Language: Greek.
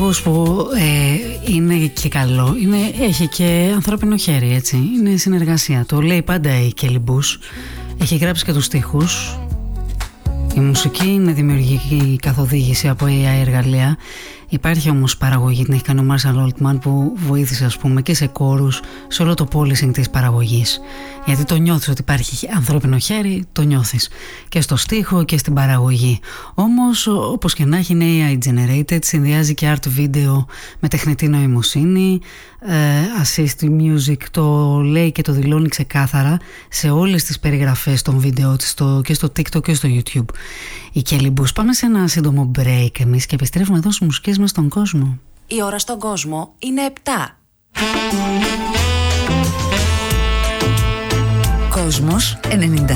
λόγος που είναι και καλό έχει και ανθρώπινο χέρι, έτσι. Είναι συνεργασία. Το λέει πάντα η Kelly Bush. Έχει γράψει και τους στίχους. Η μουσική είναι δημιουργική καθοδήγηση από AI εργαλεία. Υπάρχει όμως παραγωγή, την έχει κάνει ο Marshall Altman, που βοήθησε, ας πούμε, και σε κόρους, σε όλο το polishing της παραγωγής. Γιατί το νιώθεις ότι υπάρχει ανθρώπινο χέρι, το νιώθεις και στο στίχο και στην παραγωγή. Όμως, όπως και να έχει, είναι AI generated, συνδυάζει και art video με τεχνητή νοημοσύνη, assist music, το λέει και το δηλώνει ξεκάθαρα σε όλες τις περιγραφές των βίντεο της, και στο TikTok και στο YouTube. Η Kelly Bush. Πάμε σε ένα σύντομο break εμείς και επιστρέφουμε εδώ στις μουσικές μας στον κόσμο. Η ώρα στον κόσμο είναι 7. Κόσμος 94,6.